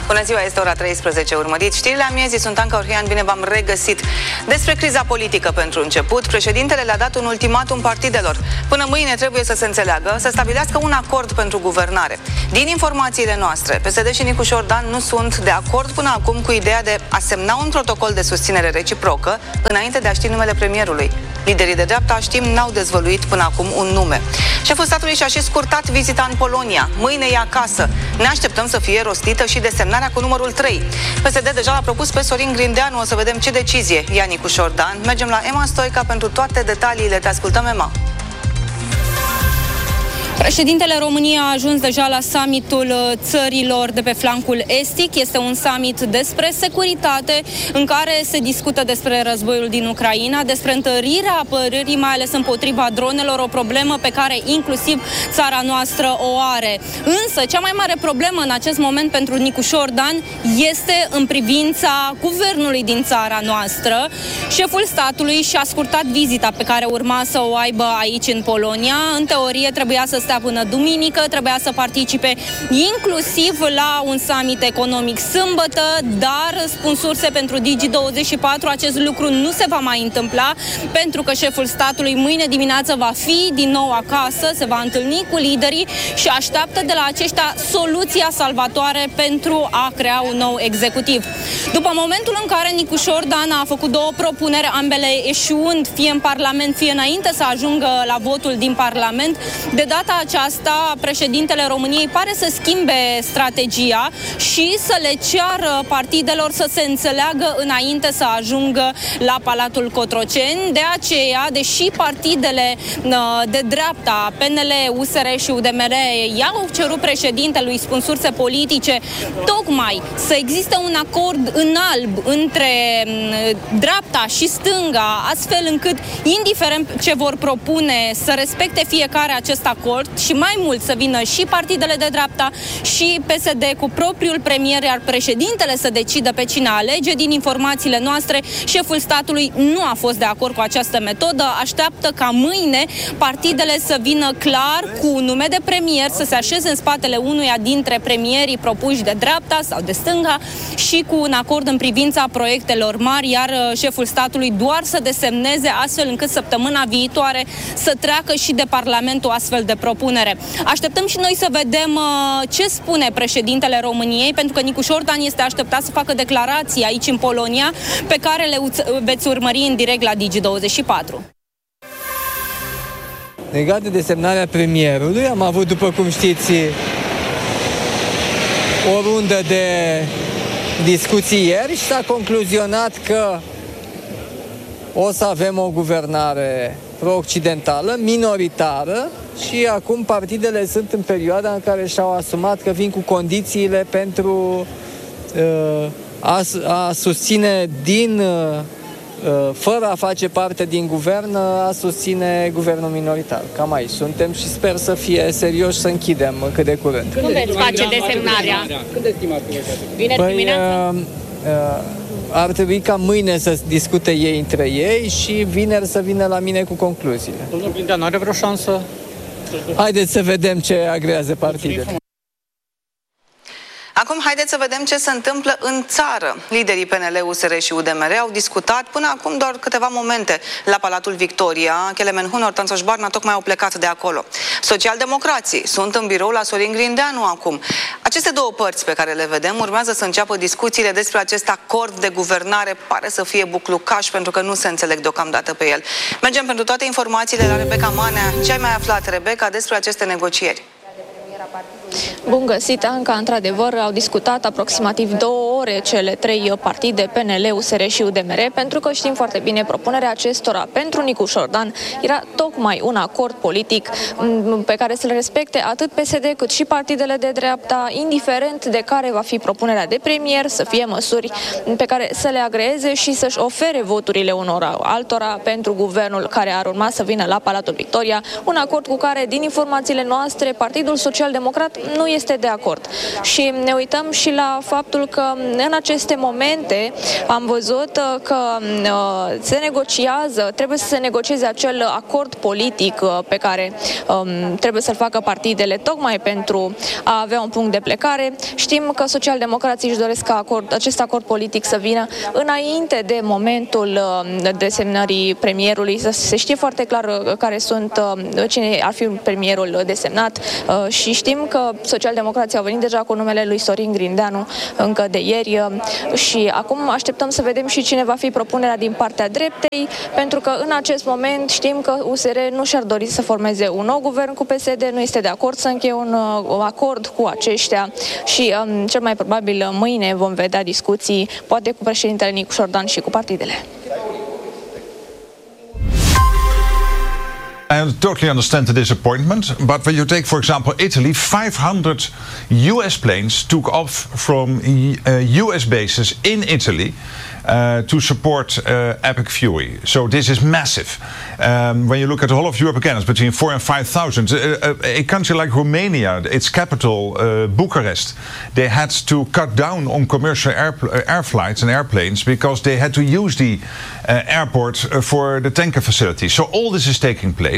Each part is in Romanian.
Bună ziua, este ora 13. Urmăriți știrile amiezii, sunt Anca Orhian, bine v-am regăsit. Despre criza politică pentru început, președintele le-a dat un ultimatum partidelor. Până mâine trebuie să se înțeleagă, să stabilească un acord pentru guvernare. Din informațiile noastre, PSD și Nicu Șordan nu sunt de acord până acum cu ideea de a semna un protocol de susținere reciprocă înainte de a ști numele premierului. Liderii de dreapta, știm, n-au dezvăluit până acum un nume. Șeful statului și-a și scurtat vizita în Polonia. Mâine e acasă. Ne așteptăm să fie rostită și desemnarea cu numărul 3. PSD deja l-a propus pe Sorin Grindeanu, o să vedem ce decizie ia Nicu Șordan. Mergem la Emma Stoica pentru toate detaliile. Te ascultăm, Emma. Președintele României a ajuns deja la summitul țărilor de pe flancul estic. Este un summit despre securitate în care se discută despre războiul din Ucraina, despre întărirea apărării, mai ales împotriva dronelor, o problemă pe care inclusiv țara noastră o are. Însă, cea mai mare problemă în acest moment pentru Nicu Șordan este în privința guvernului din țara noastră. Șeful statului și-a scurtat vizita pe care urma să o aibă aici în Polonia. În teorie trebuia să stea până duminică, trebuia să participe inclusiv la un summit economic sâmbătă, dar spun surse pentru Digi24, acest lucru nu se va mai întâmpla pentru că șeful statului mâine dimineață va fi din nou acasă, se va întâlni cu liderii și așteaptă de la aceștia soluția salvatoare pentru a crea un nou executiv. După momentul în care Nicu Șordan a făcut două propuneri, ambele eșuând fie în Parlament, fie înainte să ajungă la votul din Parlament, de data aceasta președintele României pare să schimbe strategia și să le ceară partidelor să se înțeleagă înainte să ajungă la Palatul Cotroceni. De aceea, deși partidele de dreapta, PNL, USR și UDMR i-au cerut președintelui, spun surse politice, tocmai să existe un acord în alb între dreapta și stânga, astfel încât, indiferent ce vor propune, să respecte fiecare acest acord și mai mult să vină și partidele de dreapta și PSD cu propriul premier, iar președintele să decidă pe cine alege. Din informațiile noastre, șeful statului nu a fost de acord cu această metodă, așteaptă ca mâine partidele să vină clar cu un nume de premier, să se așeze în spatele unuia dintre premierii propuși de dreapta sau de stânga și cu un acord în privința proiectelor mari, iar șeful statului doar să desemneze, astfel încât săptămâna viitoare să treacă și de Parlament o astfel de propunere. Așteptăm și noi să vedem ce spune președintele României, pentru că Nicu Șordan este așteptat să facă declarații aici în Polonia, pe care le veți urmări în direct la Digi24. Legat de desemnarea premierului, am avut, după cum știți, o rundă de discuții ieri și s-a concluzionat că o să avem o guvernare pro-occidentală, minoritară, și acum partidele sunt în perioada în care și-au asumat că vin cu condițiile pentru a susține fără a face parte din guvern, a susține guvernul minoritar. Cam aici suntem și sper să fie serioși, să închidem cât de curând. Când veți face desemnarea? Când estimați? Vineri dimineața? Ar trebui ca mâine să discute ei între ei și vineri să vină la mine cu concluziile. Domnul Grindeanu are vreo șansă? Haideți să vedem ce agrează partidele. Acum, haideți să vedem ce se întâmplă în țară. Liderii PNL, USR și UDMR au discutat până acum doar câteva momente la Palatul Victoria. Kelemen Hunor, Tanțoș Barna tocmai au plecat de acolo. Socialdemocrații sunt în birou la Sorin Grindeanu acum. Aceste două părți pe care le vedem urmează să înceapă discuțiile despre acest acord de guvernare. Pare să fie buclucaș pentru că nu se înțeleg deocamdată pe el. Mergem pentru toate informațiile la Rebecca Manea. Ce ai mai aflat, Rebecca, despre aceste negocieri? Bun găsit, Anca. Într-adevăr, au discutat aproximativ 2 ore cele 3 partide, PNL, USR și UDMR, pentru că știm foarte bine, propunerea acestora pentru Nicu Șordan era tocmai un acord politic pe care să-l respecte atât PSD cât și partidele de dreapta, indiferent de care va fi propunerea de premier, să fie măsuri pe care să le agreeze și să-și ofere voturile unora altora pentru guvernul care ar urma să vină la Palatul Victoria, un acord cu care, din informațiile noastre, Partidul Social Democrat nu este de acord. Și ne uităm și la faptul că în aceste momente am văzut că se negociază, trebuie să se negocieze acel acord politic pe care trebuie să-l facă partidele tocmai pentru a avea un punct de plecare. Știm că socialdemocrații își doresc ca acest acord politic să vină înainte de momentul desemnării premierului, să se știe foarte clar cine ar fi premierul desemnat și știm că socialdemocrații au venit deja cu numele lui Sorin Grindeanu încă de ieri și acum așteptăm să vedem și cine va fi propunerea din partea dreptei, pentru că în acest moment știm că USR nu și-ar dori să formeze un nou guvern cu PSD, nu este de acord să încheie un acord cu aceștia și cel mai probabil mâine vom vedea discuții, poate cu președintele Nicu Șordan și cu partidele. I totally understand the disappointment, but when you take, for example, Italy, 500 US planes took off from US bases in Italy to support Epic Fury. So this is massive. When you look at the whole of Europe, again, it's between 4,000 and 5,000. A country like Romania, its capital, Bucharest, they had to cut down on commercial air flights and airplanes because they had to use the airport for the tanker facility. So all this is taking place.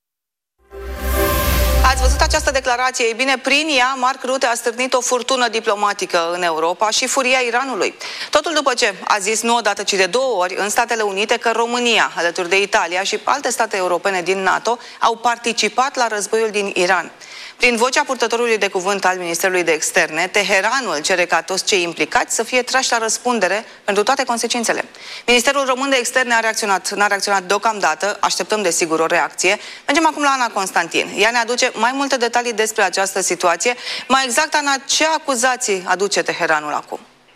Ați văzut această declarație? Ei bine, prin ea, Mark Rutte a stârnit o furtună diplomatică în Europa și furia Iranului. Totul după ce a zis nu odată, ci de 2 ori în Statele Unite că România, alături de Italia și alte state europene din NATO, au participat la războiul din Iran. Prin vocea purtătorului de cuvânt al Ministerului de Externe, Teheranul cere ca toți cei implicați să fie trași la răspundere pentru toate consecințele. Ministerul Român de Externe n-a reacționat deocamdată, așteptăm desigur o reacție. Mergem acum la Ana Constantin. Ea ne aduce mai multe detalii despre această situație. Mai exact, Ana, ce acuzații aduce Teheranul acum?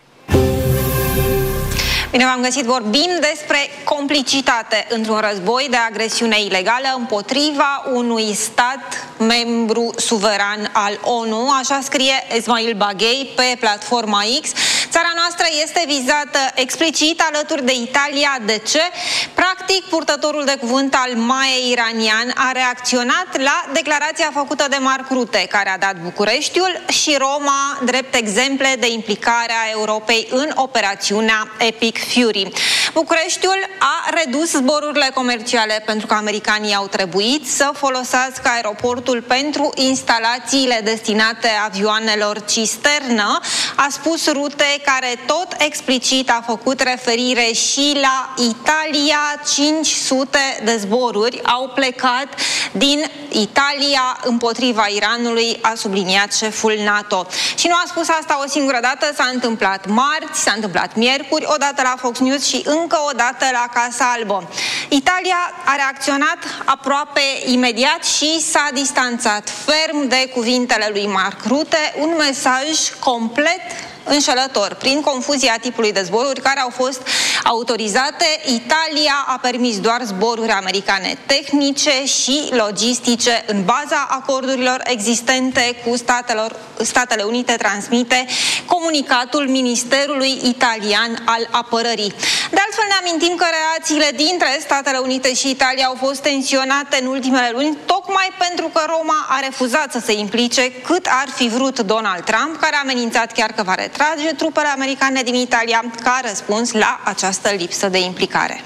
Bine v-am găsit, vorbim despre complicitate într-un război de agresiune ilegală împotriva unui stat membru suveran al ONU, așa scrie Esmail Baghei pe platforma X. Țara noastră este vizată explicit alături de Italia. De ce? Practic, purtătorul de cuvânt al MAE iranian a reacționat la declarația făcută de Mark Rutte, care a dat Bucureștiul și Roma drept exemple de implicare a Europei în operațiunea Epic Fury. Bucureștiul a redus zborurile comerciale pentru că americanii au trebuit să folosească aeroportul pentru instalațiile destinate avioanelor cisternă, a spus Rutte, care tot explicit a făcut referire și la Italia. 500 de zboruri au plecat din Italia împotriva Iranului, a subliniat șeful NATO. Și nu a spus asta o singură dată, s-a întâmplat marți, s-a întâmplat miercuri, odată la Fox News și încă o dată la Casa Albă. Italia a reacționat aproape imediat și s-a distanțat ferm de cuvintele lui Mark Rutte, un mesaj complet înșelător. Prin confuzia tipului de zboruri care au fost autorizate, Italia a permis doar zboruri americane tehnice și logistice în baza acordurilor existente cu Statele Unite, transmite comunicatul Ministerului Italian al Apărării. De altfel, ne amintim că relațiile dintre Statele Unite și Italia au fost tensionate în ultimele luni, tocmai pentru că Roma a refuzat să se implice cât ar fi vrut Donald Trump, care a amenințat chiar că va retrage trupele americane din Italia ca răspuns la această lipsă de implicare.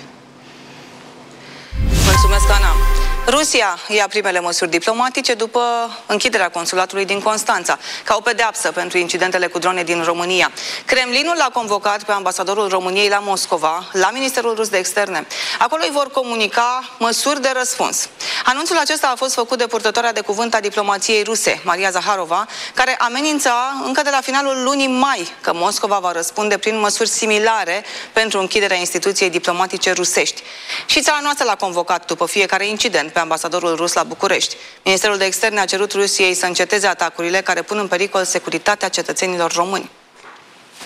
Mulțumesc, Ana. Rusia ia primele măsuri diplomatice după închiderea consulatului din Constanța, ca o pedeapsă pentru incidentele cu drone din România. Kremlinul l-a convocat pe ambasadorul României la Moscova, la Ministerul Rus de Externe. Acolo îi vor comunica măsuri de răspuns. Anunțul acesta a fost făcut de purtătoarea de cuvânt a diplomației ruse, Maria Zaharova, care amenința încă de la finalul lunii mai că Moscova va răspunde prin măsuri similare pentru închiderea instituției diplomatice rusești. Și țara noastră l-a convocat după fiecare incident pe ambasadorul rus la București. Ministerul de Externe a cerut Rusiei să înceteze atacurile care pun în pericol securitatea cetățenilor români.